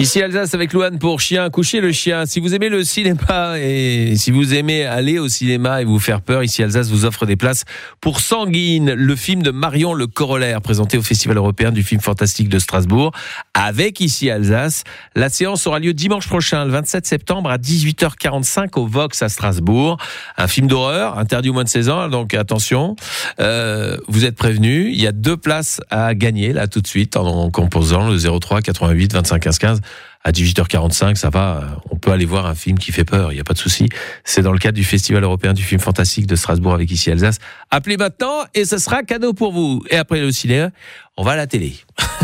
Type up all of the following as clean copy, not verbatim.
Ici Alsace avec Louane pour Chien coucher le chien. Si vous aimez le cinéma et si vous aimez aller au cinéma et vous faire peur, ici Alsace vous offre des places pour Sanguine, le film de Marion Le Corollaire, présenté au Festival européen du film fantastique de Strasbourg. Avec ici Alsace, la séance aura lieu dimanche prochain, le 27 septembre à 18h45 au Vox à Strasbourg. Un film d'horreur, interdit aux moins de 16 ans, donc attention. Vous êtes prévenus. Il y a 2 places à gagner là tout de suite en composant le 03 88 25 15 15. À 18h45, ça va, on peut aller voir un film qui fait peur, il n'y a pas de souci. C'est dans le cadre du Festival européen du film fantastique de Strasbourg avec ici Alsace. Appelez maintenant et ce sera cadeau pour vous. Et après le cinéma, on va à la télé.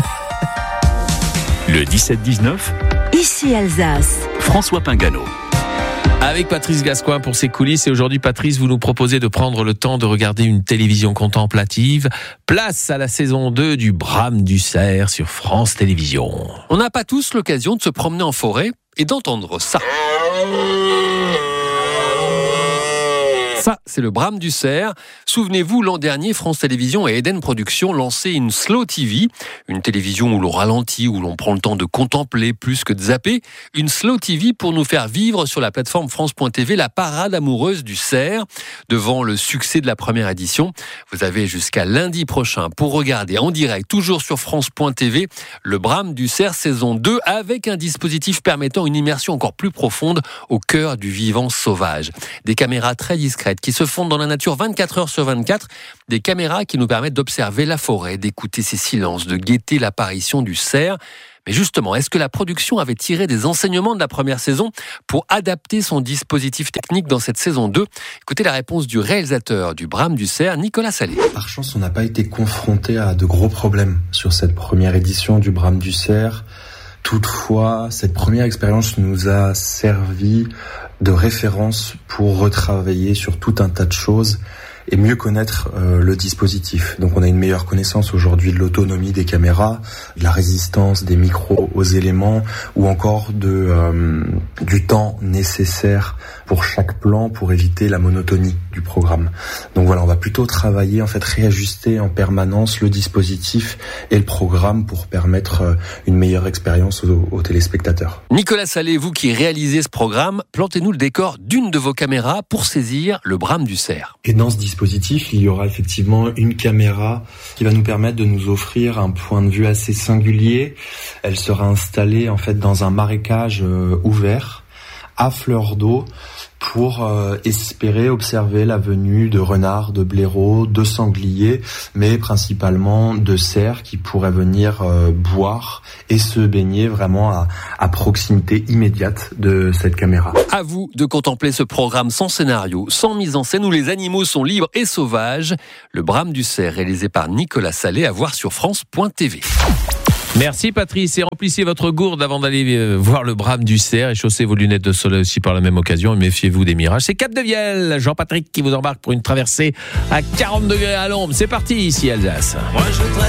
Le 17-19, ici Alsace. François Pingano. Avec Patrice Gascoin pour ses coulisses. Et aujourd'hui, Patrice, vous nous proposez de prendre le temps de regarder une télévision contemplative. Place à la saison 2 du Brame du Cerf sur France Télévisions. On n'a pas tous l'occasion de se promener en forêt et d'entendre ça. Ça, c'est le Brame du Cerf. Souvenez-vous, l'an dernier, France Télévisions et Eden Productions lançaient une Slow TV, une télévision où l'on ralentit, où l'on prend le temps de contempler plus que de zapper. Une Slow TV pour nous faire vivre sur la plateforme France.tv la parade amoureuse du cerf. Devant le succès de la première édition, vous avez jusqu'à lundi prochain pour regarder en direct, toujours sur France.tv, le Brame du Cerf saison 2 avec un dispositif permettant une immersion encore plus profonde au cœur du vivant sauvage. Des caméras très discrètes qui se fondent dans la nature 24 heures sur 24, des caméras qui nous permettent d'observer la forêt, d'écouter ses silences, de guetter l'apparition du cerf. Mais justement, est-ce que la production avait tiré des enseignements de la première saison pour adapter son dispositif technique dans cette saison 2 ? Écoutez la réponse du réalisateur du Brame du Cerf, Nicolas Salé. Par chance, on n'a pas été confronté à de gros problèmes sur cette première édition du Brame du Cerf. Toutefois, cette première expérience nous a servi de référence pour retravailler sur tout un tas de choses et mieux connaître le dispositif. Donc on a une meilleure connaissance aujourd'hui de l'autonomie des caméras, de la résistance des micros aux éléments ou encore du temps nécessaire pour chaque plan pour éviter la monotonie du programme. Donc voilà, on va plutôt travailler, réajuster en permanence le dispositif et le programme pour permettre une meilleure expérience aux téléspectateurs. Nicolas Salé, vous qui réalisez ce programme, plantez-nous le décor d'une de vos caméras pour saisir le Brame du Cerf. Et dans ce dispositif, il y aura effectivement une caméra qui va nous permettre de nous offrir un point de vue assez singulier. Elle sera installée dans un marécage ouvert à fleur d'eau pour espérer observer la venue de renards, de blaireaux, de sangliers, mais principalement de cerfs qui pourraient venir boire et se baigner vraiment à proximité immédiate de cette caméra. À vous de contempler ce programme sans scénario, sans mise en scène où les animaux sont libres et sauvages. Le Brame du Cerf, réalisé par Nicolas Salé, à voir sur France.tv. Merci Patrice, et remplissez votre gourde avant d'aller voir le Brame du Cerf et chaussez vos lunettes de soleil aussi par la même occasion et méfiez-vous des mirages. C'est Cap de Vielle, Jean-Patrick qui vous embarque pour une traversée à 40 degrés à l'ombre. C'est parti ici Alsace.